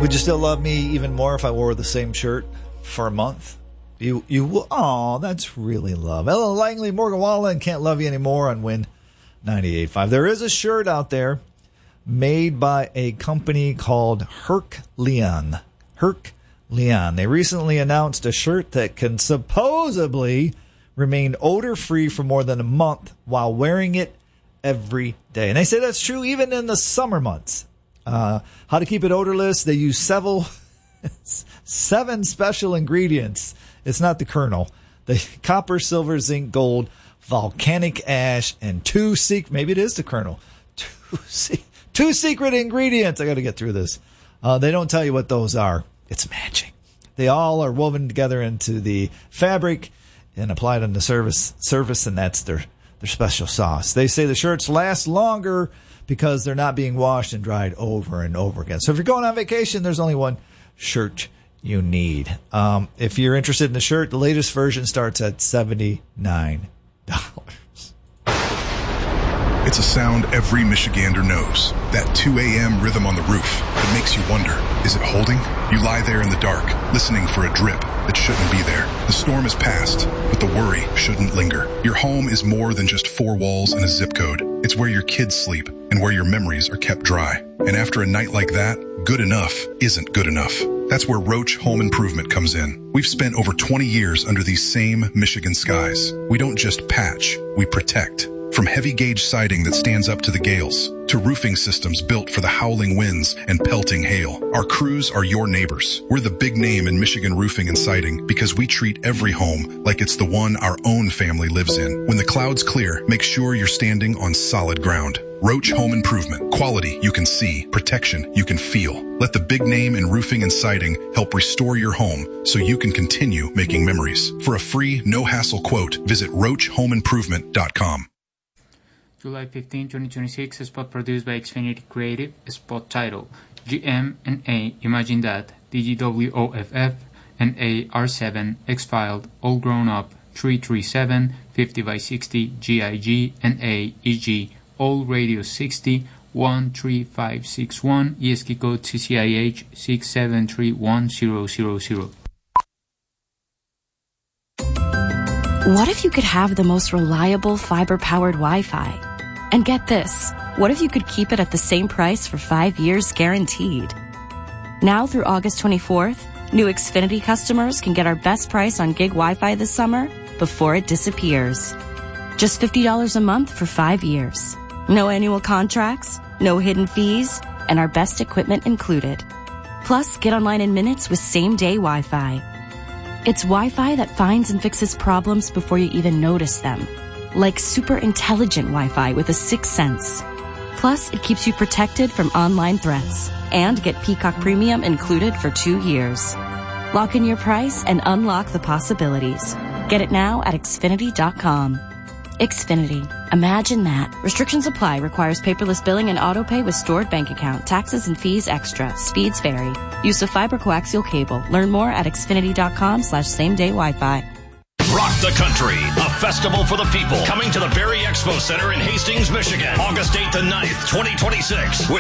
Would you still love me even more if I wore the same shirt for a month? You will. Oh, that's really love. Ella Langley, Morgan Wallen, Can't Love You Anymore on Win 98.5. There is a shirt out there made by a company called Herc Leon. Herc Leon. They recently announced a shirt that can supposedly remain odor-free for more than a month while wearing it every day. And they say that's true even in the summer months. How to keep it odorless? They use seven special ingredients. It's not the kernel. The copper, silver, zinc, gold, volcanic ash, and maybe it is the kernel. Two secret ingredients. I got to get through this. They don't tell you what those are. It's magic. They all are woven together into the fabric and applied on the surface, and that's their special sauce. They say the shirts last longer because they're not being washed and dried over and over again. So if you're going on vacation, there's only one shirt you need. If you're interested in the shirt, the latest version starts at $79. It's a sound every Michigander knows. That 2 a.m. rhythm on the roof that makes you wonder, is it holding? You lie there in the dark, listening for a drip that shouldn't be there. The storm is past, but the worry shouldn't linger. Your home is more than just four walls and a zip code. It's where your kids sleep and where your memories are kept dry. And after a night like that, good enough isn't good enough. That's where Roach Home Improvement comes in. We've spent over 20 years under these same Michigan skies. We don't just patch, we protect. From heavy gauge siding that stands up to the gales, to roofing systems built for the howling winds and pelting hail. Our crews are your neighbors. We're the big name in Michigan roofing and siding because we treat every home like it's the one our own family lives in. When the clouds clear, make sure you're standing on solid ground. Roach Home Improvement. Quality you can see, protection you can feel. Let the big name in roofing and siding help restore your home so you can continue making memories. For a free, no-hassle quote, visit roachhomeimprovement.com. July 15, 2026, a spot produced by Xfinity Creative, a spot title, GM&A, Imagine That, DGWOFF, and AR7, X-Filed, All Grown Up, 337, 50x60, GIG, and AEG, All Radio 60, 13561, ESC code CCIH 6731000. What if you could have the most reliable fiber-powered Wi-Fi? And get this, what if you could keep it at the same price for 5 years guaranteed? Now through August 24th, new Xfinity customers can get our best price on gig Wi-Fi this summer before it disappears. Just $50 a month for 5 years. No annual contracts, no hidden fees, and our best equipment included. Plus, get online in minutes with same-day Wi-Fi. It's Wi-Fi that finds and fixes problems before you even notice them. Like super intelligent Wi-Fi with a sixth sense. Plus, it keeps you protected from online threats. And get Peacock Premium included for 2 years. Lock in your price and unlock the possibilities. Get it now at Xfinity.com. Xfinity. Imagine that. Restrictions apply. Requires paperless billing and autopay with stored bank account. Taxes and fees extra. Speeds vary. Use of fiber coaxial cable. Learn more at Xfinity.com/same-day Wi-Fi. Rock the Country, a festival for the people, coming to the Berry Expo Center in Hastings, Michigan, August 8th and 9th, 2026, with